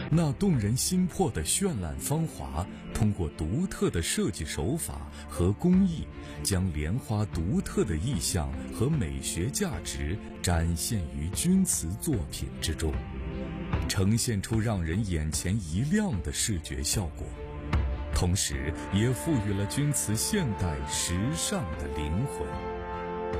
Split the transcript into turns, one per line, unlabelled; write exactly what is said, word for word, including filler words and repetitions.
那动人心魄的绚烂芳华，通过独特的设计手法和工艺，将莲花独特的意象和美学价值展现于钧瓷作品之中，呈现出让人眼前一亮的视觉效果，同时也赋予了钧瓷现代时尚的灵魂。